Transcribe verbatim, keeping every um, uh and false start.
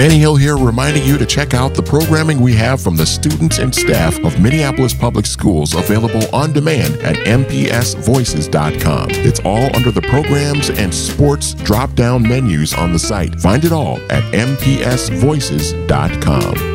Manny Hill here, reminding you to check out the programming we have from the students and staff of Minneapolis Public Schools, available on demand at m p s voices dot com. It's all under the programs and sports drop-down menus on the site. Find it all at m p s voices dot com.